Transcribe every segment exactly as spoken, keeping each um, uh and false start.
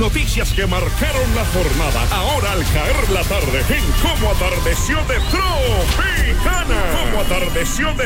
noticias que marcaron la jornada. Ahora al caer la tarde, en Cómo Atardeció de Tropicana. Cómo Atardeció de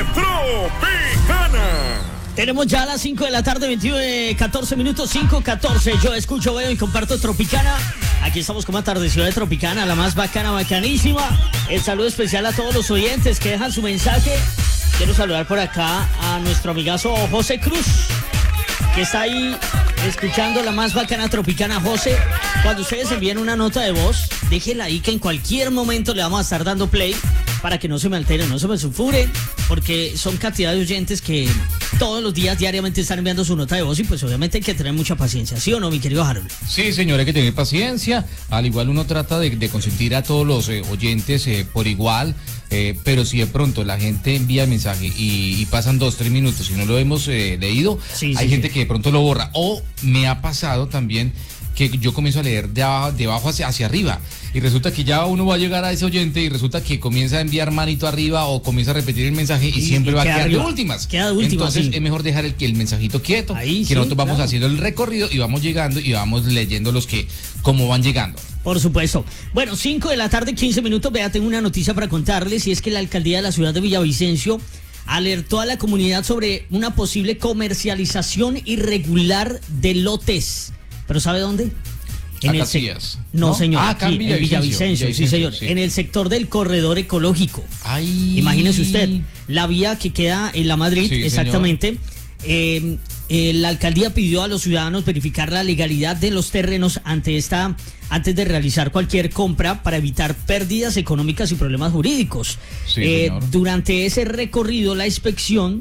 Tropicana. Tenemos ya a las cinco de la tarde, veintiuno, catorce minutos, cinco catorce. Yo escucho, veo y comparto Tropicana. Aquí estamos como Atardeció de Tropicana, la más bacana, bacanísima. El saludo especial a todos los oyentes que dejan su mensaje. Quiero saludar por acá a nuestro amigazo José Cruz, que está ahí escuchando la más bacana Tropicana. José, cuando ustedes envíen una nota de voz, déjenla ahí que en cualquier momento le vamos a estar dando play para que no se me alteren, no se me sulfuren, porque son cantidad de oyentes que todos los días, diariamente están enviando su nota de voz y pues obviamente hay que tener mucha paciencia, ¿sí o no, mi querido Harold? Sí, señor, hay que tener paciencia. Al igual uno trata de, de consentir a todos los eh, oyentes eh, por igual, eh, pero si de pronto la gente envía el mensaje y, y pasan dos, tres minutos y no lo hemos eh, leído, sí, hay sí, gente sí. que de pronto lo borra. O me ha pasado también que yo comienzo a leer de abajo, de abajo hacia, hacia arriba y resulta que ya uno va a llegar a ese oyente y resulta que comienza a enviar manito arriba o comienza a repetir el mensaje y, y siempre y va a quedar arriba. de últimas. Queda de últimas, Entonces sí. es mejor dejar el, el mensajito quieto, Ahí, que sí, nosotros vamos claro. haciendo el recorrido y vamos llegando y vamos leyendo los que como van llegando. Por supuesto. Bueno, cinco de la tarde, quince minutos. Vea, tengo una noticia para contarles y es que la alcaldía de la ciudad de Villavicencio alertó a la comunidad sobre una posible comercialización irregular de lotes. ¿Pero sabe dónde? En el Casillas, no, ¿no? señor, Ah, acá en aquí, en Villavicencio, Villavicencio, sí, Villavicencio, señor. sí. En el sector del corredor ecológico. Ay. Imagínese usted, la vía que queda en la Madrid, Sí, exactamente. Eh, eh, la alcaldía pidió a los ciudadanos verificar la legalidad de los terrenos ante esta, antes de realizar cualquier compra para evitar pérdidas económicas y problemas jurídicos. Sí, Eh, señor. durante ese recorrido, la inspección,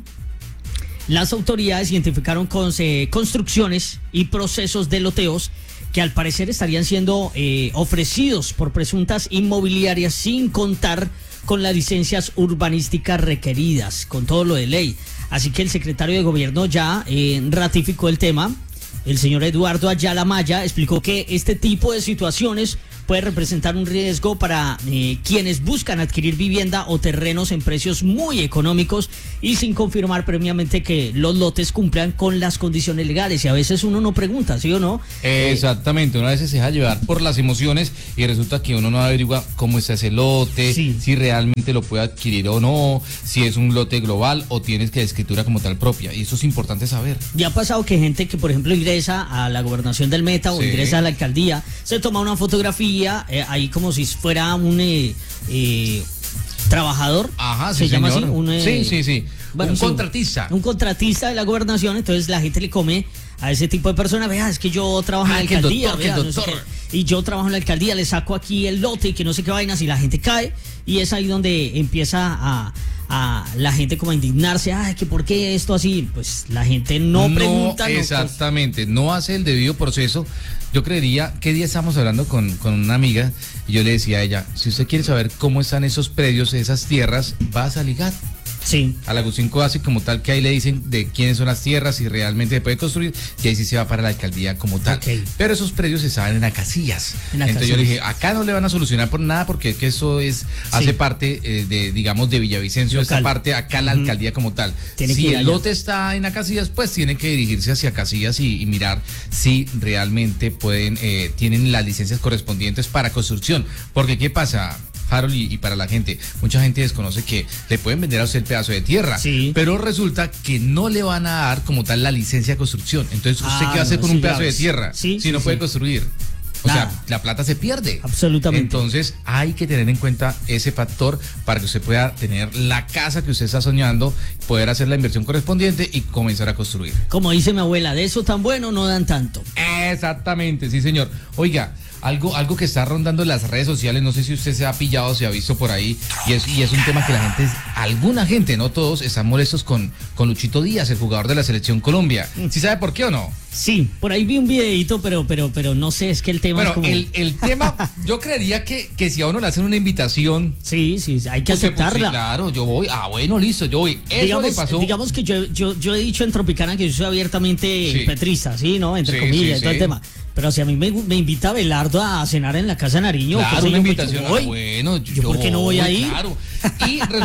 las autoridades identificaron con, eh, construcciones y procesos de loteos que al parecer estarían siendo eh, ofrecidos por presuntas inmobiliarias sin contar con las licencias urbanísticas requeridas, con todo lo de ley. Así que el secretario de gobierno ya eh, ratificó el tema. El señor Eduardo Ayala Maya explicó que este tipo de situaciones puede representar un riesgo para eh, quienes buscan adquirir vivienda o terrenos en precios muy económicos y sin confirmar previamente que los lotes cumplan con las condiciones legales. Y a veces uno no pregunta, ¿sí o no? Exactamente, una vez se deja llevar por las emociones y resulta que uno no averigua cómo está ese lote, Sí. si realmente lo puede adquirir o no, si es un lote global o tienes que escritura como tal propia. Y eso es importante saber. Ya ha pasado que gente que, por ejemplo, ingresa a la gobernación del Meta o Sí. ingresa a la alcaldía, se toma una fotografía eh, ahí como si fuera un eh, eh, trabajador. Ajá, sí, se llama señor. así. Un, eh, Sí, sí, sí. bueno, Un sí, contratista. Un contratista de la gobernación, entonces la gente le come a ese tipo de personas. Vea, es que yo trabajo Ah, en la que el alcaldía, doctor, que el vea, no sé doctor. qué, y yo trabajo en la alcaldía, le saco aquí el lote y que no sé qué vainas y la gente cae y es ahí donde empieza a, a la gente como a indignarse. Ay, que por qué esto así, pues la gente no, pregunta. no, pues, Exactamente, no hace el debido proceso. Yo creería, ¿qué día estamos hablando con, con una amiga? Y yo le decía a ella, si usted quiere saber cómo están esos predios, esas tierras, vas a ligar. Sí. A la Agustín así como tal, que ahí le dicen de quiénes son las tierras, si realmente se puede construir, y ahí sí se va para la alcaldía como tal. Ok. Pero esos predios estaban en Acasillas. En Entonces yo le Acasillas. dije, acá no le van a solucionar por nada, porque es que eso es, hace parte eh, de, digamos, de Villavicencio, Local. esta parte, acá la Ujú. alcaldía como tal. Tiene que Si ir el allá. lote está en Acasillas, pues tiene que dirigirse hacia Acasillas y, y mirar si realmente pueden, eh, tienen las licencias correspondientes para construcción. Porque, ¿qué pasa? Harold, y, y para la gente, mucha gente desconoce que le pueden vender a usted el pedazo de tierra, Sí. pero resulta que no le van a dar como tal la licencia de construcción. Entonces, ¿usted Ah, qué va a hacer no, con sí, un pedazo de graves. tierra Sí, si sí, no puede sí. construir? O Nada. sea, la plata se pierde. Absolutamente. Entonces, hay que tener en cuenta ese factor para que usted pueda tener la casa que usted está soñando, poder hacer la inversión correspondiente y comenzar a construir. Como dice mi abuela, de eso tan bueno no dan tanto. Exactamente, sí, señor. Oiga, algo, algo que está rondando en las redes sociales, no sé si usted se ha pillado o se ha visto por ahí, y es, y es un tema que la gente, alguna gente, no todos, están molestos con, con Luchito Díaz, el jugador de la Selección Colombia. ¿Sí sabe por qué o no? Sí, por ahí vi un videito, pero, pero, pero no sé, es que el tema Bueno, es como... el, el tema, yo creería que, que si a uno le hacen una invitación... Sí, sí, hay que pues, pues, aceptarla. sí, claro, yo voy. Ah, bueno, listo, yo voy. Eso digamos, le pasó. digamos que yo, yo, yo he dicho en Tropicana que yo soy abiertamente Sí. petrista, ¿sí? ¿No? Entre Sí, comillas, sí, y todo el sí. tema. Pero si a mí me, me invita Belardo a cenar en la casa de Nariño, Claro, qué sé una yo, pues, invitación. yo voy. Bueno, ¿Yo por qué no voy ahí? Claro. Y resulta que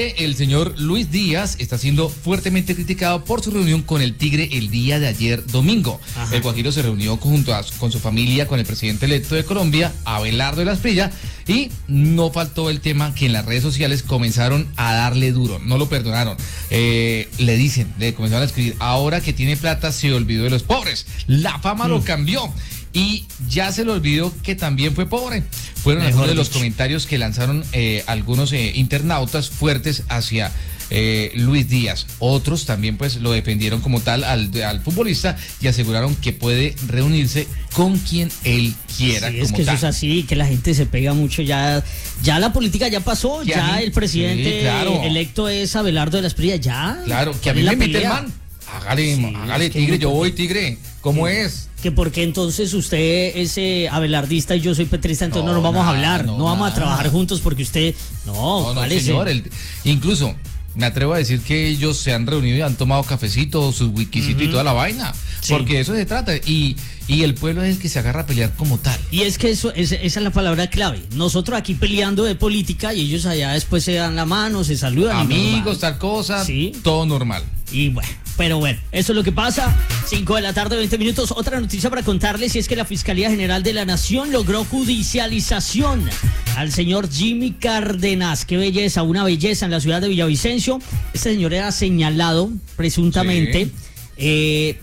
que el señor Luis Díaz está siendo fuertemente criticado por su reunión con el Tigre el día de ayer domingo. Ajá. El Guajiro se reunió junto a, con su familia, con el presidente electo de Colombia, Abelardo de la Espriella, y no faltó el tema que en las redes sociales comenzaron a darle duro, no lo perdonaron. Eh, le dicen, le comenzaron a escribir, ahora que tiene plata se olvidó de los pobres, la fama mm. lo cambió. Y ya se le olvidó que también fue pobre. Fueron Mejor algunos de los comentarios que lanzaron eh, algunos eh, internautas fuertes hacia eh, Luis Díaz. Otros también pues lo defendieron como tal al, al futbolista y aseguraron que puede reunirse con quien él quiera. Sí, es que tal. Eso es así, que la gente se pega mucho. Ya, ya la política ya pasó, ya, ya el presidente sí, claro. electo es Abelardo de la Espriella, ya. Claro, que a mí me mete el man. Hágale, sí, hágale, Tigre, yo voy, Tigre. ¿Cómo sí. es? Que porque entonces usted es eh, abelardista y yo soy petrista, entonces no, no nos vamos nada, a hablar, no, no vamos nada. a trabajar juntos porque usted... No, no, no señor, el, incluso me atrevo a decir que ellos se han reunido y han tomado cafecito, sus wikisitos uh-huh. y toda la vaina, sí. porque de eso se trata, y, y el pueblo es el que se agarra a pelear como tal. Y es que eso es, esa es la palabra clave, nosotros aquí peleando de política y ellos allá después se dan la mano, se saludan. Amigos, tal cosa, ¿sí? Todo normal. Y bueno, pero bueno, eso es lo que pasa. cinco de la tarde, veinte minutos. Otra noticia para contarles y es que la Fiscalía General de la Nación logró judicialización al señor Jimmy Cárdenas. Qué belleza, una belleza en la ciudad de Villavicencio. Este señor era señalado presuntamente sí. eh,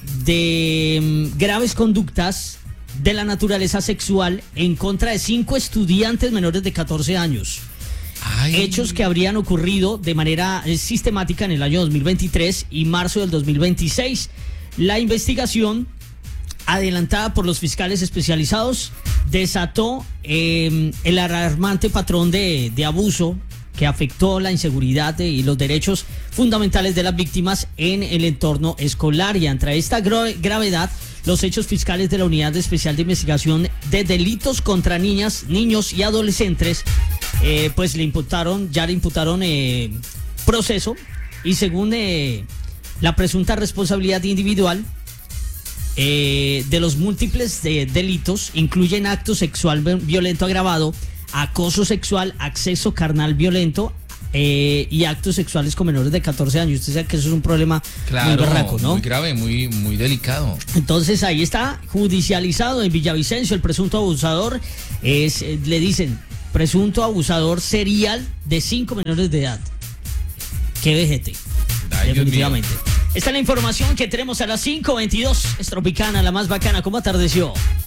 de um, graves conductas de la naturaleza sexual en contra de cinco estudiantes menores de catorce años. Ay. Hechos que habrían ocurrido de manera eh, sistemática en el año dos mil veintitrés y marzo del dos mil veintiséis. La investigación, adelantada por los fiscales especializados, desató eh, el alarmante patrón de, de abuso que afectó la inseguridad de, y los derechos fundamentales de las víctimas en el entorno escolar. Y ante esta gra- gravedad, los hechos fiscales de la Unidad Especial de Investigación de Delitos contra Niñas, Niños y Adolescentes Eh, pues le imputaron, ya le imputaron eh, proceso y según eh, la presunta responsabilidad individual eh, de los múltiples de delitos incluyen acto sexual violento agravado, acoso sexual, acceso carnal violento eh, y actos sexuales con menores de catorce años. Usted sabe que eso es un problema claro, muy berraco, ¿no? Muy grave, muy, muy delicado. Entonces ahí está judicializado en Villavicencio el presunto abusador. Es, eh, le dicen presunto abusador serial de cinco menores de edad. Qué vejete. Ay, definitivamente. Esta es la información que tenemos a las cinco veintidós. Es Tropicana, la más bacana. ¿Cómo atardeció?